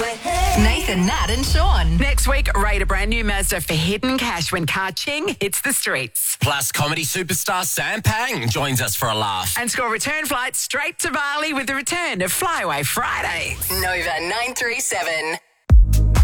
Nathan, Nat and Sean. Next week, rate a brand new Mazda for hidden cash when Ka-Ching hits the streets. Plus, comedy superstar Sam Pang joins us for a laugh. And score return flights straight to Bali with the return of Flyaway Friday. Nova 937.